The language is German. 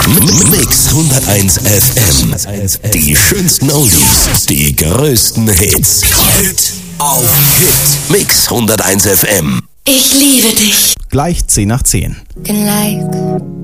Mix 101 FM. Die schönsten Oldies, die größten Hits. Hit auf Hit. Mix 101 FM. Ich liebe dich. Gleich 10 nach 10. Like